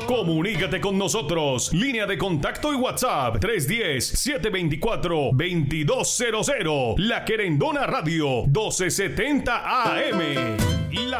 Comunícate con nosotros. Línea de contacto y WhatsApp 310-724-2200. La Querendona Radio 1270 AM. La